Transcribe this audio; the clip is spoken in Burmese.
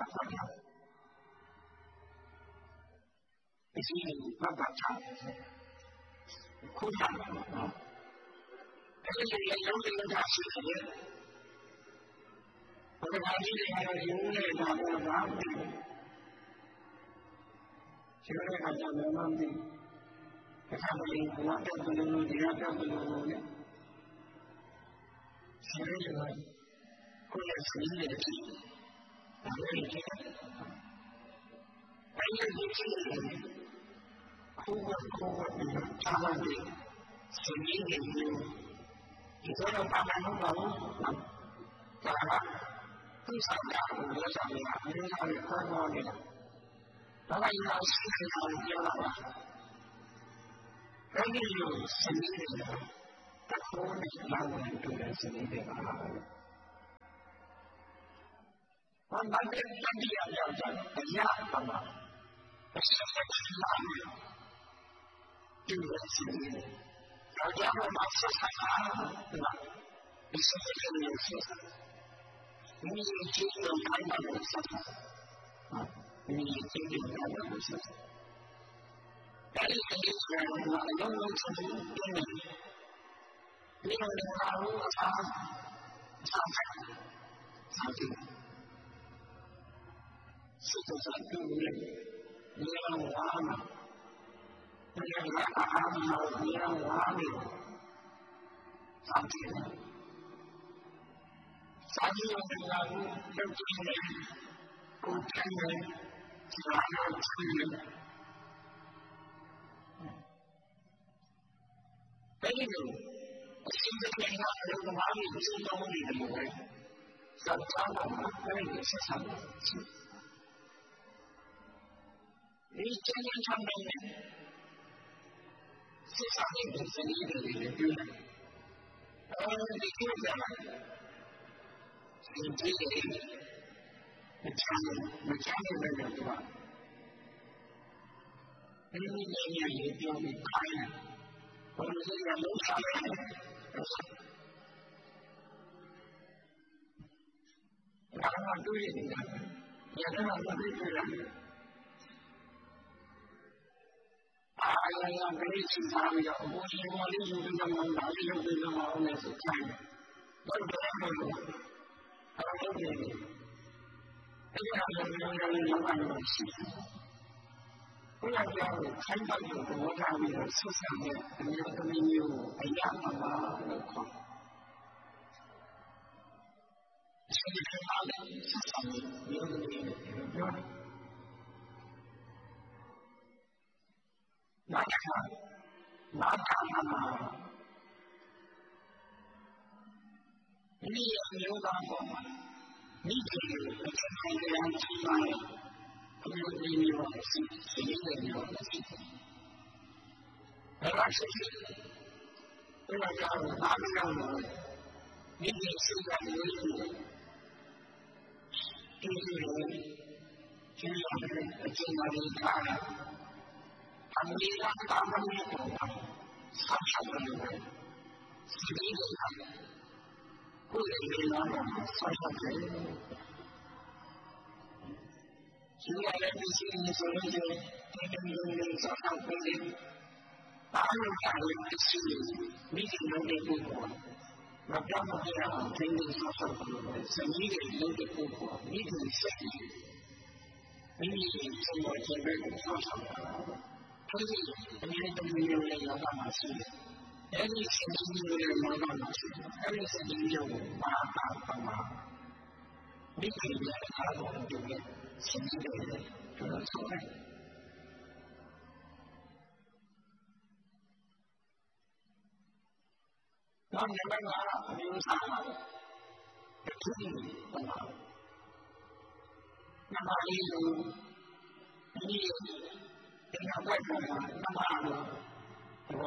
အစီအစဉ်မှတ်သားထားခုနကနော်အဲ့ဒီရုပ်ရည်တာရှိတယ်ဘယ်လိုကြီးလဲတော့ရုံးနေတာတော့ဘာမှမသိဘူးကျိုးတဲ့အခါကျတော့မသိဘူးအခါကြီးကဘာတက်တယ်လို့ဒီကတက်တယ်လို့လေရှိတယ်ကိုယ်ရဲ့စိတ်နဲ့ကြည့်ဒါလည်းကြည့်အဲ့ဒီကြည့်ကိုယ်ပြီးချားတယ်စိတ်နဲ့ကြည့်ဒီတော့ဘာမှမလုပ်ဘူးဒါကသူ့ဆောင်တာကိုလက်ဆောင်ရအရင်ကခေါ်တော့နေတာဘာသာရေးအရှိန်ကိုပြောတာပါအဲ့ဒီလိုစိတ်နဲ့တခုနဲ့လာဝင်တူတဲ့စိတ်တွေပါဘာမှမတတ်ရအောင်တရားပါမှာအရှိန်ကိုလာတူတဲ့စိတ်တွေတော့ကြောင့်မဆက်ဆံတာဒီစိတ်တွေဆက်ဆံဒီကြည့်လို့ခိုင်းတာကိုဆက်ဆံဒီကြည့်လို့ခိုင်းတာကိုဆက်ဆံဒါလည်းဒီလိုအလုံးလုံးချင်းပြင်းနေဒီလိုမျိုးအစားစိတ်ကတူနေနေအောင်ဝါမှာဒီလိုအားမလို့နေအောင်ဝါနေစာကြည့်စာကြည့်လို့လည်းလုပ်ကြည့်နေကိုယ်တိုင်လည်းစာလို့ကြည့်နေအဲ့ဒီလိုအရှင်းတဲ့နေရာကိုဘာလို့ဒီလိုလုပ်နေတယ်လို့လဲစာချာတာအဲ့ဒီဆက်ဆံဒီချမ်းချမ်းတဲ့ဆက်ဆံတဲ့စနစ်တွေလည်းပြုတယ်ဒီကိစ္စကဒီကြည့်မချမ်းတဲ့တော့ဒီလိုမျိုးရေးပြောပြီးခိုင်းတယ်ဘယ်လိုလဲလုံးချတယ်ဒါမှတွေ့နေတာရတဲ့မှာတွေ့နေတာအားရရဘယ်လိုစီစားပြီးတော့ဘုရားမလေးယူပြီးတော့မှဒါလေးလုပ်ပြီးတော့မှအောင်လို့ဆိုချင်တယ်ဘယ်လိုလဲလို့အဲ့ဒါလည်းအဲ့ဒီဟာလည်းရောက်ပါလို့ရှိတယ်ဘုရားကြောင့်ခိုင်းတဲ့ဘောဓာပြီးတော့ဆက်ဆံတဲ့အမျိုးသမီးမျိုးအရာပါလို့ခေါ်ရှိတဲ့အားလည်းဆက်ဆံမျိုးတွေပြောတယ်နာတာမှာဒီမျိုးသားပေါ်မှာမိခင်အချက်အလက်များကြီးပါတယ်အမျိုးသမီးမျိုးရှိတယ်မျိုးရှိတယ်အဲ့ဒါရှိတယ်အဲ့ဒါကြောင့်အားလုံးမိခင်ရှိတဲ့မျိုးရှိတယ်ဒီလိုကျင်းတဲ့အချိန်မှာထားတယ်အမေကတာမန်ကိုဆက်ရှောက်တယ်စီးတယ်ကိုယ်ရဲ့နာမဆက်ရှောက်တယ်ဒီလိုလည်းရှိနေဆိုရင်ဒီလိုဆက်ရှောက်တယ်အားလုံးကလည်းရှိနေမိခင်တို့ရဲ့ပုဂ္ဂိုလ်မပြောင်းမပြအောင်ဒီလိုဆက်ရှောက်တယ်စနေရဲ့လုပ်တဲ့ပုဂ္ဂိုလ်မိခင်ဆက်တယ်မိမိရဲ့ဆုံးမခြင်းပဲဆက်ရှောက်တယ်အဲ့ဒီအမြဲတမ်းမျိုးလေးရောက်တာမှရှိတယ်။အဲ့ဒီစနေမျိုးလေးရောက်တာမှရှိတယ်။အဲ့ဒီစနေမျိုးကိုဘာသာမှာမိခင်ရဲ့အားလုံးတို့ရဲ့စနေမျိုးလေးတို့ဆိုတယ်။နောက်နေ့ကအမျိုးသားမှာတခုပါပါ။နမလေးကိုဒီဒီကဘက်ကနမလို့